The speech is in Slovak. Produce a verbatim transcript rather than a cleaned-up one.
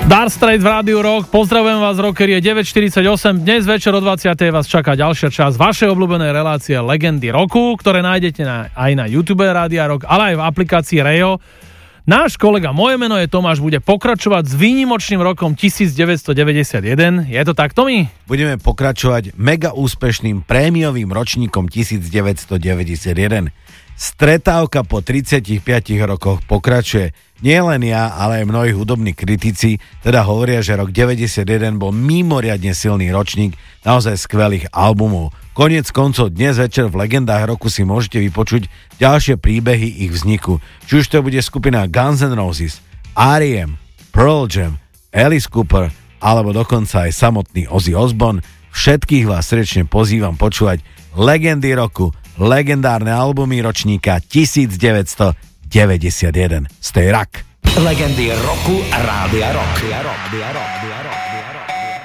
Dire Straits v Rádiu Rock, pozdravujem vás, rockeri, je deväť štyridsaťosem, dnes večer o dvadsiatej vás čaká ďalšia časť vašej obľúbenej relácie Legendy Rocku, ktoré nájdete na, aj na YouTube Rádia Rock, ale aj v aplikácii Rejo. Náš kolega, moje meno je Tomáš, bude pokračovať s výnimočným rokom devätnásťstodeväťdesiatjeden. Je to tak, Tomi? Budeme pokračovať mega úspešným prémiovým ročníkom devätnásťstodeväťdesiatjeden. Stretávka po tridsiatich piatich rokoch pokračuje. Nie len ja, ale aj mnohí hudobní kritici teda hovoria, že rok deväťdesiatjeden bol mimoriadne silný ročník naozaj skvelých albumov. Koniec koncov dnes večer v Legendách roku si môžete vypočuť ďalšie príbehy ich vzniku. Či už to bude skupina Guns N' Roses, R E M, Pearl Jam, Alice Cooper alebo dokonca aj samotný Ozzy Osbourne, všetkých vás srdečne pozývam počúvať Legendy roku, legendárne albumy ročníka devätnásťstodeväťdesiatjeden. Stay rock. Legendy roku Rádia Rock. Rádia Rock. Rádia Rock. Rádia Rock.